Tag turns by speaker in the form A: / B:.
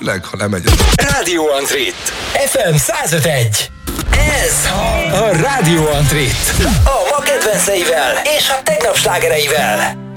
A: főleg, ha lemegy.
B: Rádió Antrit. FM 105.1. Ez a Rádió Antrit. A ma kedvenceivel és a tegnap slágereivel.